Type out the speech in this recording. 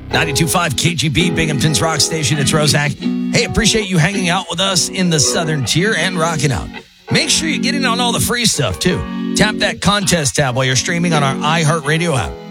92.5 KGB, Binghamton's rock station. It's Roszak. Hey, appreciate you hanging out with us in the Southern Tier and rocking out. Make sure you get in on all the free stuff, too. Tap that contest tab while you're streaming on our iHeartRadio app.